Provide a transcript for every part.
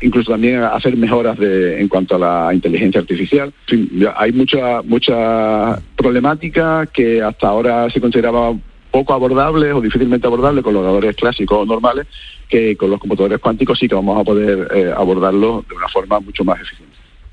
incluso también hacer mejoras en cuanto a la inteligencia artificial. En fin, hay mucha problemática que hasta ahora se consideraba poco abordables o difícilmente abordables con los ordenadores clásicos o normales, que con los computadores cuánticos sí que vamos a poder abordarlo de una forma mucho más eficiente.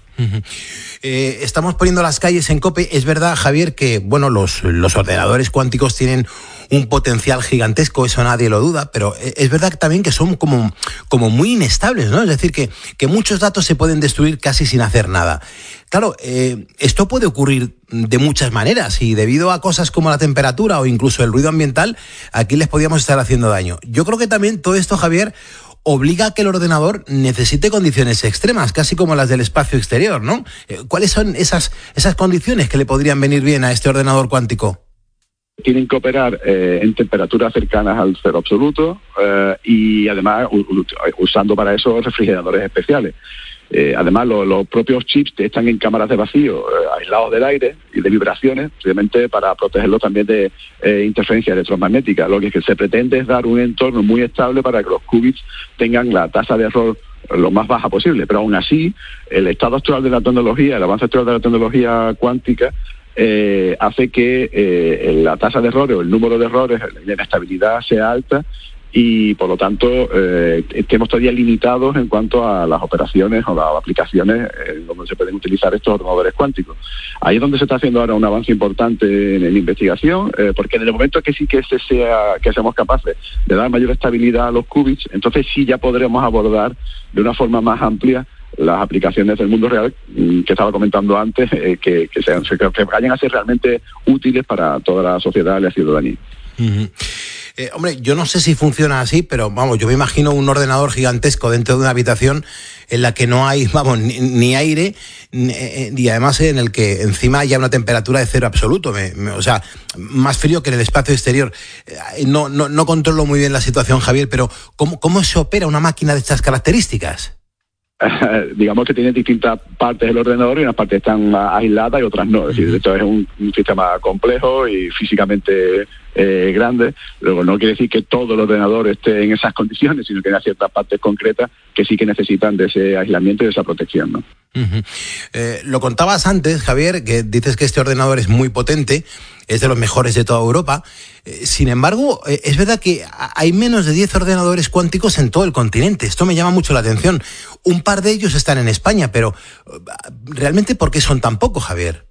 Estamos poniendo las calles en COPE. Es verdad, Javier, que bueno, los ordenadores cuánticos tienen un potencial gigantesco, eso nadie lo duda, pero es verdad también que son como muy inestables, ¿no? Es decir, que muchos datos se pueden destruir casi sin hacer nada. Claro, esto puede ocurrir de muchas maneras y debido a cosas como la temperatura o incluso el ruido ambiental, aquí les podríamos estar haciendo daño. Yo creo que también todo esto, Javier, obliga a que el ordenador necesite condiciones extremas, casi como las del espacio exterior, ¿no? ¿Cuáles son esas condiciones que le podrían venir bien a este ordenador cuántico? Tienen que operar en temperaturas cercanas al cero absoluto y además usando para eso refrigeradores especiales. Además, los propios chips están en cámaras de vacío, aislados del aire y de vibraciones, precisamente para protegerlos también de interferencia electromagnética. Lo que se pretende es dar un entorno muy estable para que los qubits tengan la tasa de error lo más baja posible. Pero aún así, el estado actual de la tecnología, el avance actual de la tecnología cuántica, hace que la tasa de errores o el número de errores, la inestabilidad sea alta y por lo tanto estemos todavía limitados en cuanto a las operaciones o las aplicaciones donde se pueden utilizar estos ordenadores cuánticos. Ahí es donde se está haciendo ahora un avance importante en investigación, porque en el momento que sí que seamos capaces de dar mayor estabilidad a los qubits, entonces sí ya podremos abordar de una forma más amplia las aplicaciones del mundo real que estaba comentando antes, que vayan a ser realmente útiles para toda la sociedad y la ciudadanía. Uh-huh. Hombre, yo no sé si funciona así, pero vamos, yo me imagino un ordenador gigantesco dentro de una habitación en la que no hay, vamos, ni aire, y además en el que encima haya una temperatura de cero absoluto, o sea, más frío que en el espacio exterior. No controlo muy bien la situación, Javier, pero ¿cómo se opera una máquina de estas características? Digamos que tiene distintas partes del ordenador y unas partes están aisladas y otras no. Es decir, esto es un sistema complejo y físicamente grande. Luego no quiere decir que todo el ordenador esté en esas condiciones, sino que hay ciertas partes concretas que sí que necesitan de ese aislamiento y de esa protección, ¿no? Uh-huh. Lo contabas antes, Javier, que dices que este ordenador es muy potente, es de los mejores de toda Europa. Sin embargo, es verdad que hay menos de 10 ordenadores cuánticos en todo el continente. Esto me llama mucho la atención. Un par de ellos están en España, pero ¿realmente por qué son tan pocos, Javier?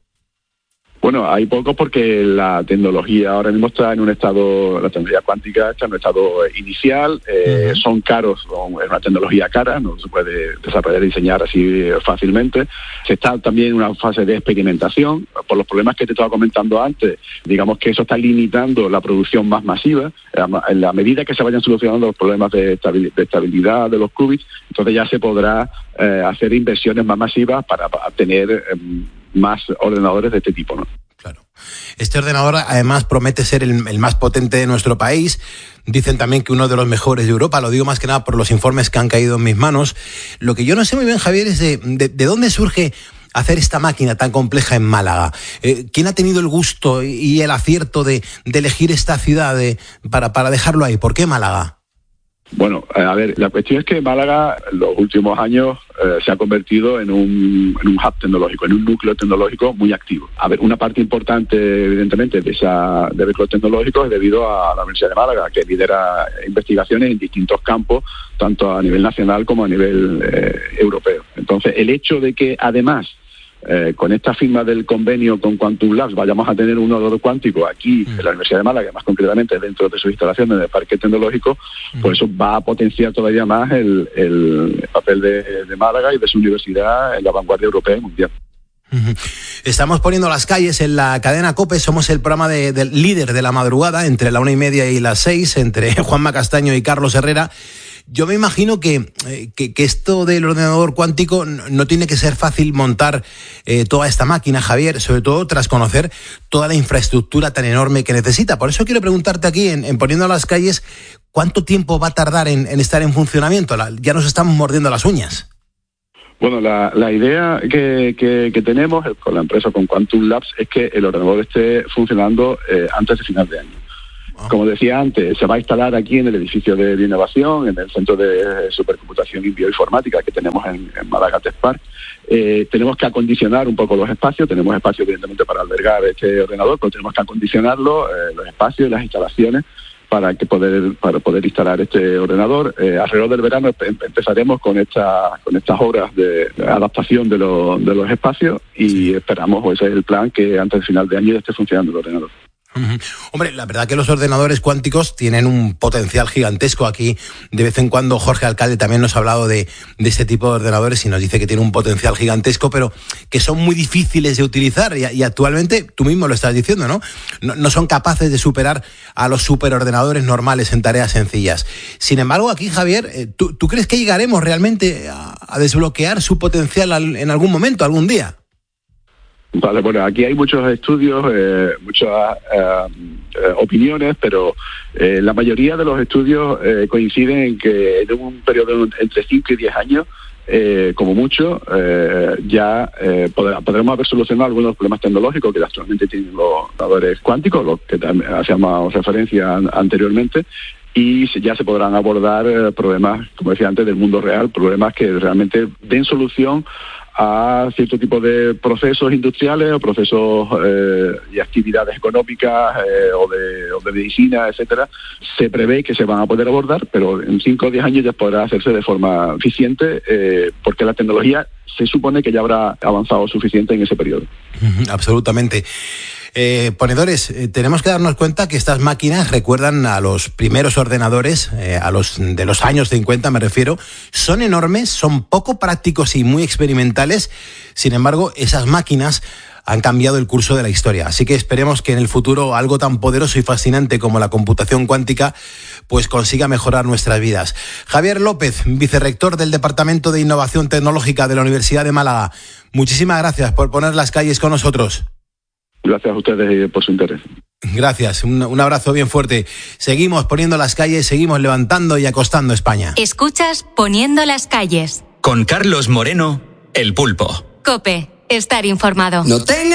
Bueno, hay pocos porque la tecnología ahora mismo está en un estado, la tecnología cuántica está en un estado inicial, son caros, es una tecnología cara, no se puede desarrollar y diseñar así fácilmente. Se está también en una fase de experimentación, por los problemas que te estaba comentando antes, digamos que eso está limitando la producción más masiva. En la medida que se vayan solucionando los problemas de estabilidad de los qubits, entonces ya se podrá hacer inversiones más masivas para tener más ordenadores de este tipo, ¿no? Claro. Este ordenador además promete ser el más potente de nuestro país. Dicen también que uno de los mejores de Europa. Lo digo más que nada por los informes que han caído en mis manos. Lo que yo no sé muy bien, Javier, es de dónde surge hacer esta máquina tan compleja en Málaga. ¿Quién ha tenido el gusto y el acierto de elegir esta ciudad para dejarlo ahí? ¿Por qué Málaga? Bueno, a ver, la cuestión es que Málaga en los últimos años se ha convertido en un hub tecnológico, en un núcleo tecnológico muy activo. A ver, una parte importante, evidentemente, de núcleo tecnológico es debido a la Universidad de Málaga, que lidera investigaciones en distintos campos, tanto a nivel nacional como a nivel europeo. Entonces, el hecho de que además con esta firma del convenio con Quantum Labs vayamos a tener un ordenador cuántico aquí en la Universidad de Málaga, más concretamente dentro de sus instalaciones del Parque Tecnológico, pues eso va a potenciar todavía más el papel de Málaga y de su universidad en la vanguardia europea y mundial. Estamos poniendo las calles en la cadena COPE, somos el programa del líder de la madrugada, entre la 1:30 y las 6, entre Juanma Castaño y Carlos Herrera. Yo me imagino que esto del ordenador cuántico no tiene que ser fácil montar toda esta máquina, Javier, sobre todo tras conocer toda la infraestructura tan enorme que necesita. Por eso quiero preguntarte aquí, en poniendo las calles, ¿cuánto tiempo va a tardar en estar en funcionamiento? Ya nos estamos mordiendo las uñas. Bueno, la idea que tenemos con la empresa, con Quantum Labs, es que el ordenador esté funcionando antes de final de año. Como decía antes, se va a instalar aquí en el edificio de innovación, en el centro de supercomputación y bioinformática que tenemos en Málaga Tech Park. Tenemos que acondicionar un poco los espacios. Tenemos espacio, evidentemente, para albergar este ordenador, pero tenemos que acondicionarlo, los espacios y las instalaciones, para poder instalar este ordenador. Alrededor del verano empezaremos con estas obras de adaptación de los espacios y esperamos, o ese es el plan, que antes del final de año esté funcionando el ordenador. Hombre, la verdad que los ordenadores cuánticos tienen un potencial gigantesco. Aquí de vez en cuando Jorge Alcalde también nos ha hablado de este tipo de ordenadores y nos dice que tiene un potencial gigantesco, pero que son muy difíciles de utilizar y actualmente, tú mismo lo estás diciendo, ¿no? No son capaces de superar a los superordenadores normales en tareas sencillas. Sin embargo, aquí, Javier, ¿tú crees que llegaremos realmente a desbloquear su potencial en algún momento, algún día? Vale, bueno, aquí hay muchos estudios, muchas opiniones, pero la mayoría de los estudios coinciden en que en un periodo entre 5 y 10 años, como mucho, ya podremos haber solucionado algunos problemas tecnológicos que actualmente tienen los ordenadores cuánticos, los que hacíamos referencia anteriormente, y ya se podrán abordar problemas, como decía antes, del mundo real, problemas que realmente den solución a cierto tipo de procesos industriales o procesos y actividades económicas o de medicina, etcétera. Se prevé que se van a poder abordar, pero en 5 o 10 años ya podrá hacerse de forma eficiente, porque la tecnología se supone que ya habrá avanzado suficiente en ese periodo. Absolutamente. Ponedores, tenemos que darnos cuenta que estas máquinas recuerdan a los primeros ordenadores, a los de los años 50 me refiero. Son enormes, son poco prácticos y muy experimentales. Sin embargo, esas máquinas han cambiado el curso de la historia. Así que esperemos que en el futuro algo tan poderoso y fascinante como la computación cuántica pues consiga mejorar nuestras vidas. Javier López, vicerrector del Departamento de Innovación Tecnológica de la Universidad de Málaga, muchísimas gracias por poner las calles con nosotros. Gracias a ustedes por su interés. Gracias, un abrazo bien fuerte. Seguimos poniendo las calles, seguimos levantando y acostando España. Escuchas Poniendo las calles. Con Carlos Moreno, El Pulpo. COPE, estar informado. No tenga